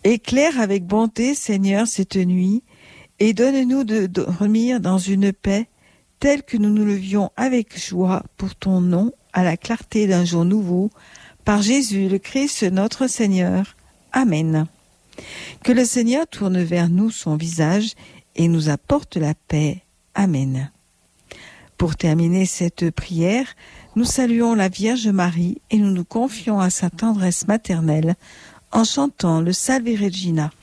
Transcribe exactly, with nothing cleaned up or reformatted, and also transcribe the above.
Éclaire avec bonté, Seigneur, cette nuit, et donne-nous de dormir dans une paix telle que nous nous levions avec joie pour ton nom à la clarté d'un jour nouveau, par Jésus le Christ notre Seigneur. Amen. Que le Seigneur tourne vers nous son visage et nous apporte la paix. Amen. Pour terminer cette prière, nous saluons la Vierge Marie et nous nous confions à sa tendresse maternelle en chantant le Salve Regina.